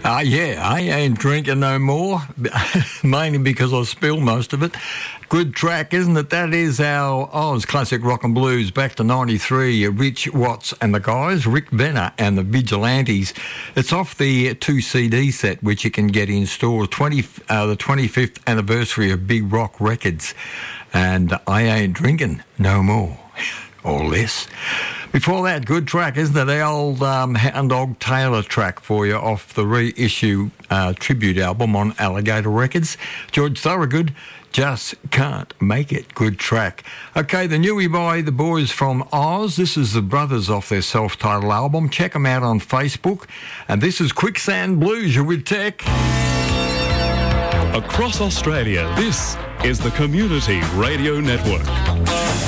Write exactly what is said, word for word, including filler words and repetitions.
Uh, yeah, I ain't drinking no more, mainly because I spilled most of it. Good track, isn't it? That is our Oz Classic Rock and Blues back to ninety-three. Rich Watts and the guys, Rick Benner and the Vigilantes. It's off the two C D set, which you can get in store, twenty, uh, the twenty-fifth anniversary of Big Rock Records. And I ain't drinking no more, or less. Before that, good track, isn't it? The old um, Hound Dog Taylor track for you off the reissue uh, tribute album on Alligator Records. George Thorogood, Just Can't Make It. Good track. Okay, the Newie by the boys from Oz. This is the brothers off their self-titled album. Check them out on Facebook. And this is Quicksand Blues. You're with Tech. Across Australia, this is the Community Radio Network.